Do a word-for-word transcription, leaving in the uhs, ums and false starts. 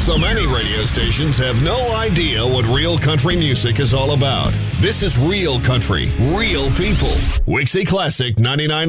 So many radio stations have no idea what real country music is all about. This is real country, real people. Wixie Classic ninety-nine.